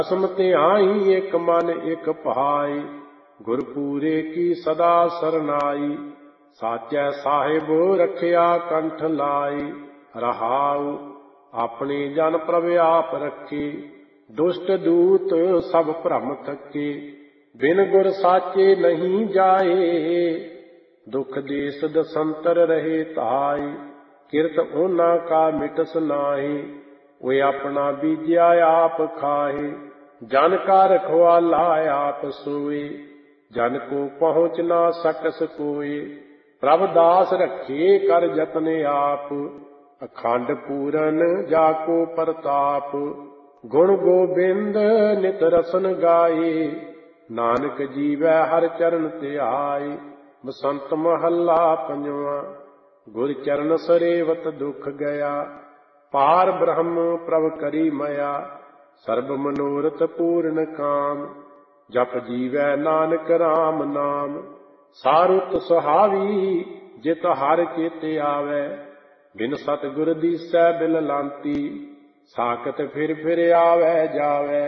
खसम त्याई एक मन एक भाई, गुरपूरे की सदा सरनाई। साचै साहिब रखिया कंठ लाई, रहाऊ अपने जन प्रभ आप रखे। दुष्ट दूत सब भ्रम थके, बिन गुर साचे नहीं जाए। दुख देश दसंतर रहे ताई, किरत ओना का मिटस नाहि। वे अपना बीज्या आप खाए, जन का रखवाला आप सोए। जन को पहुँच ना सकस कोई, प्रभ दास रखे कर जतन आप। अखंड पूरन जाको प्रताप, गुण गोबिंद नित रसन गाए। नानक जीवै हर चरण ध्याए, बसंत महला पंजवा। गुर चरण सरेवत दुख गया, पार ब्रह्म प्रभ करी मया। सर्ब मनोरथ पूर्ण काम, जप जीवै नानक राम नाम। सारुत सुहावी जित हर चेते आवे, बिन सतगुर दीसै बिल लांती। साकत फिर आवे जावे,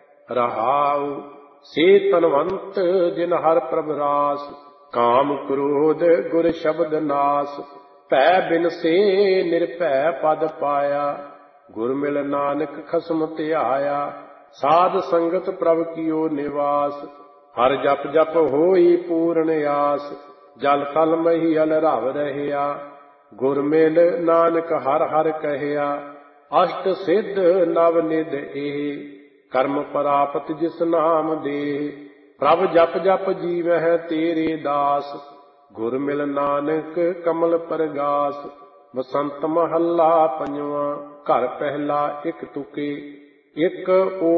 रहाऊ से तनवंत जिन हर प्रभ रास। काम क्रोध गुर शब्द नास, भै बिन से निर्भै पद पाया। गुर मिल नानक खसम ध्याया, साध संगत प्रभ कियो निवास। हर जप जप होई पूर्ण आस, जल थल महियल रव रहया। गुर मिल नानक हर हर कहया, अष्ट सिद्ध नव निध एह। कर्म प्राप्त जिस नाम दे, प्रभ जप जप जीवह तेरे दास। गुर मिल नानक कमल परगास, बसंत महला पंजवा। घर पहला एक तुके, एक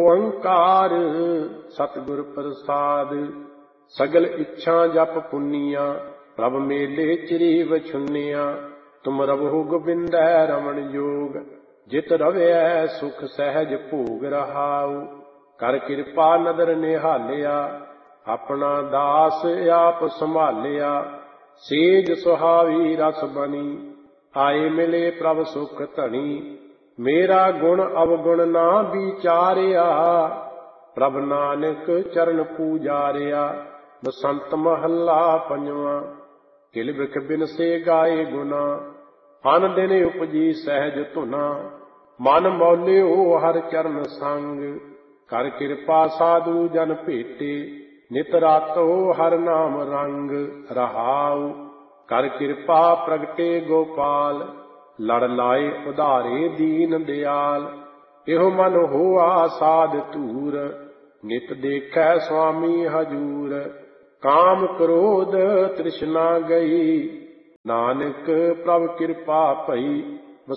ओंकार सतगुर प्रसाद। सगल इच्छा जप पुनिया, प्रभ मेले चिरीव छुनिया। तुम रवहु गोबिंदै रमण योग, जित रवै सुख सहज भोग रहाऊ। कर कृपा नदर निहालिया, अपना दास आप संभालिया। सेज सुहावी रस बनी, आए मिले प्रभ सुख धनी। मेरा गुण अवगुण ना विचारिया, प्रभ नानक चरण पूजारिया। बसंत महला पंजवा। किल बिख बिन से गाए गुना, अन दिन उपजी सहज धुना। मन मौलियो हर चरण संग, कर कृपा साधु जन भेटे। नित रातो हर नाम रंग, रहाऊ कर कृपा प्रगटे गोपाल। लड़ लाए उधारे दीन दयाल, एहो मन होआ साध तूर। नित देखै स्वामी हजूर, काम क्रोध तृष्णा गई। नानक प्रभ कृपा भई,